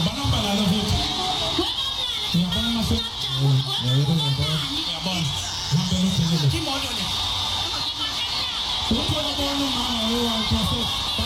Banamba la la vote. Ya bana maso. Ya bana. Hambe no tele. Ki mo do ne. Ko ko mo no ma o wa ko.